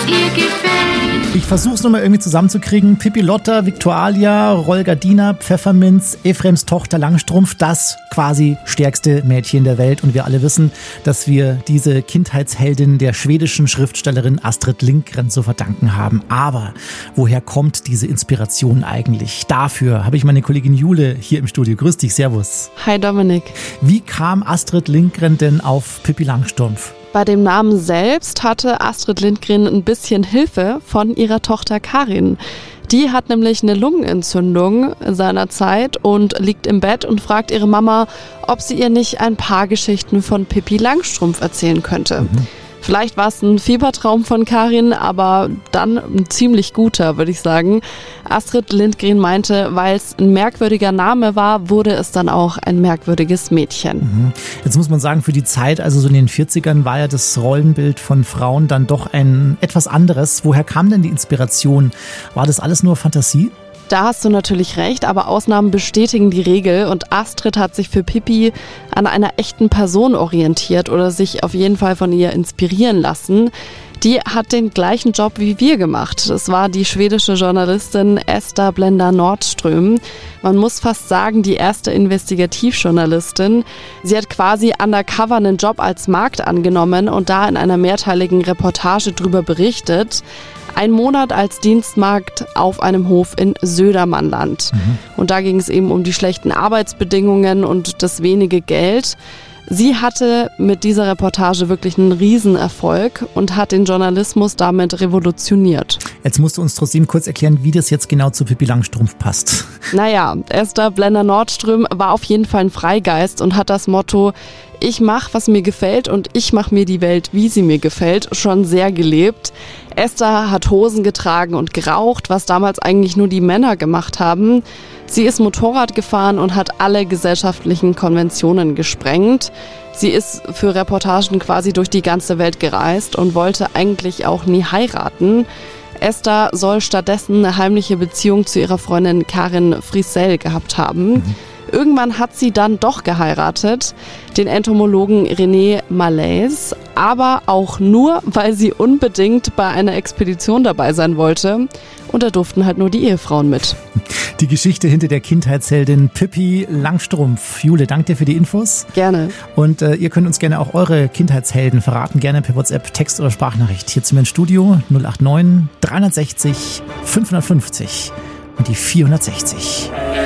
ihr gefällt. Ich versuche es nochmal irgendwie zusammenzukriegen. Pippi Lotta, Viktualia, Rolgardina, Pfefferminz, Ephraims Tochter Langstrumpf, das quasi stärkste Mädchen der Welt. Und wir alle wissen, dass wir diese Kindheitsheldin der schwedischen Schriftstellerin Astrid Lindgren zu verdanken haben. Aber woher kommt diese Inspiration eigentlich? Dafür habe ich meine Kollegin Jule hier im Studio. Grüß dich, servus. Hi Dominik. Wie kam Astrid Lindgren denn auf Pippi Langstrumpf? Bei dem Namen selbst hatte Astrid Lindgren ein bisschen Hilfe von ihrer Tochter Karin. Die hat nämlich eine Lungenentzündung seinerzeit und liegt im Bett und fragt ihre Mama, ob sie ihr nicht ein paar Geschichten von Pippi Langstrumpf erzählen könnte. Vielleicht war es ein Fiebertraum von Karin, aber dann ein ziemlich guter, würde ich sagen. Astrid Lindgren meinte, weil es ein merkwürdiger Name war, wurde es dann auch ein merkwürdiges Mädchen. Jetzt muss man sagen, für die Zeit, also so in den 40ern, war ja das Rollenbild von Frauen dann doch ein etwas anderes. Woher kam denn die Inspiration? War das alles nur Fantasie? Da hast du natürlich recht, aber Ausnahmen bestätigen die Regel und Astrid hat sich für Pippi an einer echten Person orientiert oder sich auf jeden Fall von ihr inspirieren lassen. Die hat den gleichen Job wie wir gemacht. Das war die schwedische Journalistin Esta Blenda Nordström. Man muss fast sagen, die erste Investigativjournalistin. Sie hat quasi undercover einen Job als Magd angenommen und da in einer mehrteiligen Reportage drüber berichtet. Ein Monat als Dienstmagd auf einem Hof in Södermanland. Und da ging es eben um die schlechten Arbeitsbedingungen und das wenige Geld. Sie hatte mit dieser Reportage wirklich einen Riesenerfolg und hat den Journalismus damit revolutioniert. Jetzt musst du uns trotzdem kurz erklären, wie das jetzt genau zu Pippi Langstrumpf passt. Naja, Esta Blenda Nordström war auf jeden Fall ein Freigeist und hat das Motto, ich mache, was mir gefällt und ich mache mir die Welt, wie sie mir gefällt, schon sehr gelebt. Esta hat Hosen getragen und geraucht, was damals eigentlich nur die Männer gemacht haben. Sie ist Motorrad gefahren und hat alle gesellschaftlichen Konventionen gesprengt. Sie ist für Reportagen quasi durch die ganze Welt gereist und wollte eigentlich auch nie heiraten. Esta soll stattdessen eine heimliche Beziehung zu ihrer Freundin Karin Friesell gehabt haben. Irgendwann hat sie dann doch geheiratet, den Entomologen René Malaise, aber auch nur, weil sie unbedingt bei einer Expedition dabei sein wollte. Und da durften halt nur die Ehefrauen mit. Die Geschichte hinter der Kindheitsheldin Pippi Langstrumpf. Jule, danke dir für die Infos. Gerne. Und ihr könnt uns gerne auch eure Kindheitshelden verraten, gerne per WhatsApp, Text oder Sprachnachricht. Hier zu mir ins Studio 089 360 550 und die 460.